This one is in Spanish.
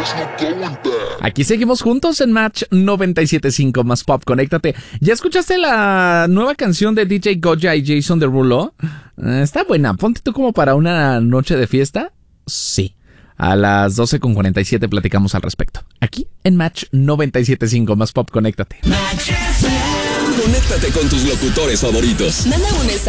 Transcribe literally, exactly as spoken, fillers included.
Aquí seguimos juntos en Match noventa y siete punto cinco más Pop. Conéctate. ¿Ya escuchaste la nueva canción de D J Goya y Jason Derulo? Eh, está buena. Ponte tú como para una noche de fiesta. Sí. A las doce con cuarenta y siete platicamos al respecto. Aquí en Match noventa y siete punto cinco más Pop. Conéctate. Conéctate con tus locutores favoritos. Manda un mensaje